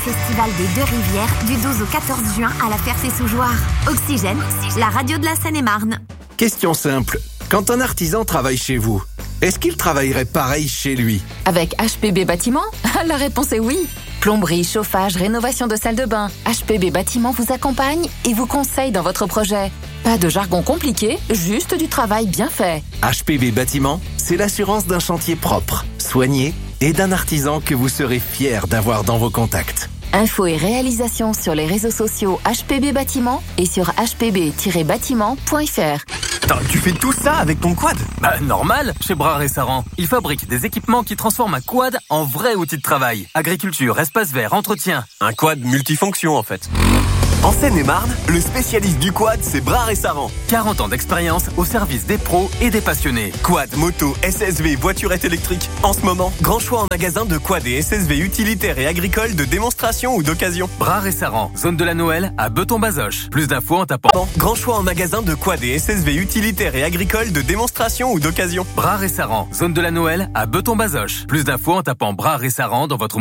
Festival des Deux-Rivières du 12 au 14 juin à la Ferté-sous-Jouarre. Oxygène, la radio de la Seine-et-Marne. Question simple. Quand un artisan travaille chez vous, est-ce qu'il travaillerait pareil chez lui? Avec HPB Bâtiment, la réponse est oui. Plomberie, chauffage, rénovation de salle de bain. HPB Bâtiment vous accompagne et vous conseille dans votre projet. Pas de jargon compliqué, juste du travail bien fait. HPB Bâtiment, c'est l'assurance d'un chantier propre, soigné et d'un artisan que vous serez fier d'avoir dans vos contacts. Infos et réalisations sur les réseaux sociaux HPB Bâtiment et sur hpb-bâtiment.fr. Attends, tu fais tout ça avec ton quad? Bah normal, chez Brard et Saran. Ils fabriquent des équipements qui transforment un quad en vrai outil de travail. Agriculture, espace vert, entretien. Un quad multifonction en fait. En Seine-et-Marne, le spécialiste du quad, c'est Brard et Saran. 40 ans d'expérience au service des pros et des passionnés. Quad, moto, SSV, voiturette électrique. En ce moment, grand choix en magasin de quad et SSV utilitaires et agricoles de démonstration ou d'occasion. Brard et Saran, zone de la Noël à Beton-Bazoches. Plus d'infos en tapant. Grand choix en magasin de quad et SSV utilitaires et agricoles de démonstration ou d'occasion. Brard et Saran, zone de la Noël à Beton-Bazoches. Plus d'infos en tapant Brard et Saran dans votre